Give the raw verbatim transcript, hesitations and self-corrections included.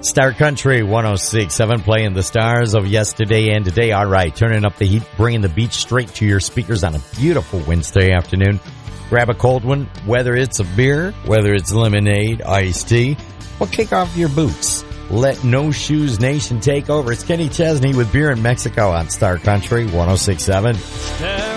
Star Country one oh six point seven, playing the stars of yesterday and today. All right, turning up the heat, bringing the beach straight to your speakers on a beautiful Wednesday afternoon. Grab a cold one, whether it's a beer, whether it's lemonade, iced tea, or kick off your boots. Let No Shoes Nation take over. It's Kenny Chesney with Beer in Mexico on Star Country one oh six point seven.